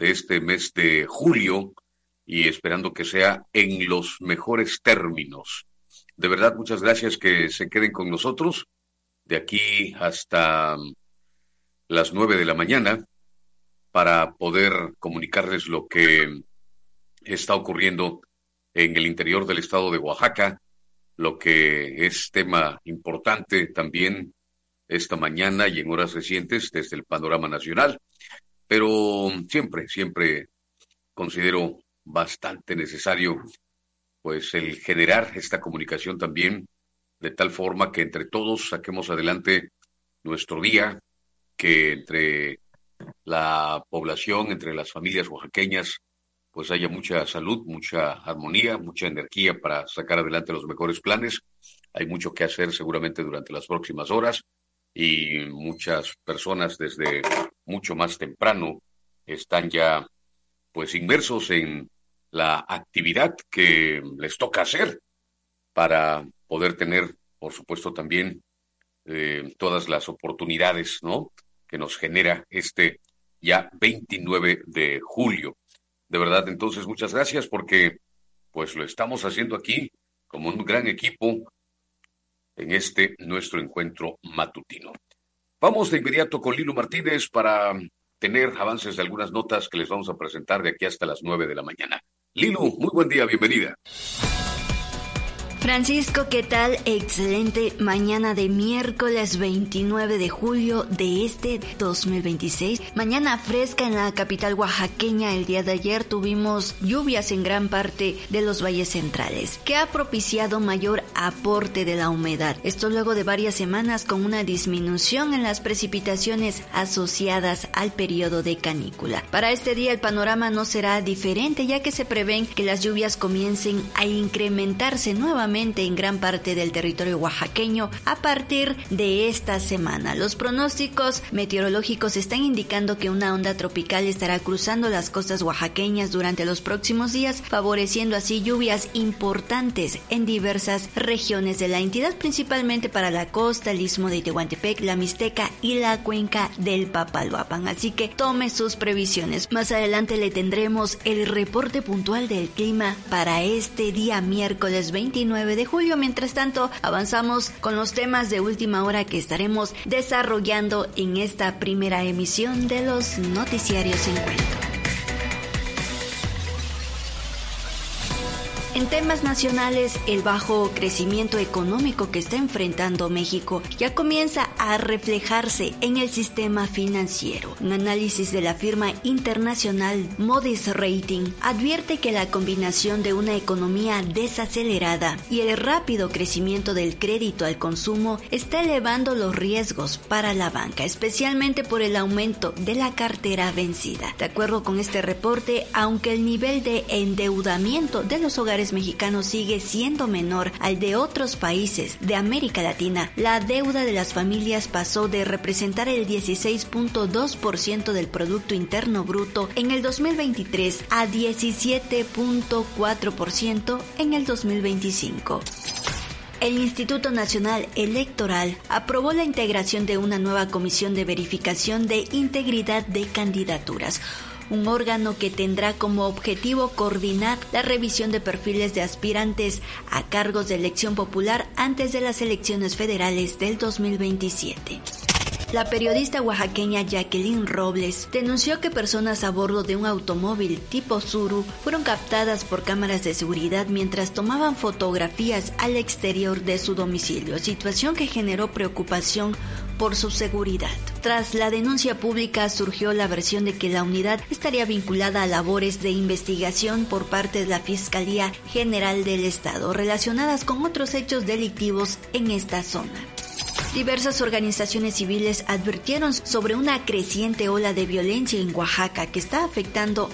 de este mes de julio y esperando que sea en los mejores términos. De verdad, muchas gracias que se queden con nosotros de aquí hasta las 9 de la mañana para poder comunicarles lo que está ocurriendo en el interior del estado de Oaxaca, lo que es tema importante también esta mañana y en horas recientes desde el panorama nacional, pero siempre considero bastante necesario pues el generar esta comunicación también de tal forma que entre todos saquemos adelante nuestro día, que entre la población, entre las familias oaxaqueñas, pues haya mucha salud, mucha armonía, mucha energía para sacar adelante los mejores planes. Hay mucho que hacer seguramente durante las próximas horas y muchas personas desde mucho más temprano están ya pues inmersos en la actividad que les toca hacer para poder tener, por supuesto, también todas las oportunidades, ¿no?, que nos genera este ya 29 de julio. De verdad, entonces, muchas gracias porque pues lo estamos haciendo aquí como un gran equipo en este nuestro encuentro matutino. Vamos de inmediato con Lilo Martínez para tener avances de algunas notas que les vamos a presentar de aquí hasta las 9 de la mañana. Lilo, muy buen día, bienvenida. Francisco, ¿qué tal? Excelente mañana de miércoles 29 de julio de este 2026. Mañana fresca en la capital oaxaqueña. El día de ayer tuvimos lluvias en gran parte de los valles centrales, que ha propiciado mayor aporte de la humedad. Esto luego de varias semanas con una disminución en las precipitaciones asociadas al periodo de canícula. Para este día el panorama no será diferente, ya que se prevén que las lluvias comiencen a incrementarse nuevamente en gran parte del territorio oaxaqueño a partir de esta semana. Los pronósticos meteorológicos están indicando que una onda tropical estará cruzando las costas oaxaqueñas durante los próximos días, favoreciendo así lluvias importantes en diversas regiones de la entidad, principalmente para la costa, el istmo de Tehuantepec, la Mixteca y la cuenca del Papaloapan. Así que tome sus previsiones. Más adelante le tendremos el reporte puntual del clima para este día miércoles 29 de julio. Mientras tanto, avanzamos con los temas de última hora que estaremos desarrollando en esta primera emisión de los Noticiarios Encuentro. En temas nacionales, el bajo crecimiento económico que está enfrentando México ya comienza a reflejarse en el sistema financiero. Un análisis de la firma internacional Moody's Rating advierte que la combinación de una economía desacelerada y el rápido crecimiento del crédito al consumo está elevando los riesgos para la banca, especialmente por el aumento de la cartera vencida. De acuerdo con este reporte, aunque el nivel de endeudamiento de los hogares mexicanos sigue siendo menor al de otros países de América Latina, la deuda de las familias pasó de representar el 16.2% del Producto Interno Bruto en el 2023 a 17.4% en el 2025. El Instituto Nacional Electoral aprobó la integración de una nueva comisión de verificación de integridad de candidaturas, un órgano que tendrá como objetivo coordinar la revisión de perfiles de aspirantes a cargos de elección popular antes de las elecciones federales del 2027. La periodista oaxaqueña Jacqueline Robles denunció que personas a bordo de un automóvil tipo Tsuru fueron captadas por cámaras de seguridad mientras tomaban fotografías al exterior de su domicilio, situación que generó preocupación por su seguridad. Tras la denuncia pública surgió la versión de que la unidad estaría vinculada a labores de investigación por parte de la Fiscalía General del Estado relacionadas con otros hechos delictivos en esta zona. Diversas organizaciones civiles advirtieron sobre una creciente ola de violencia en Oaxaca que está afectando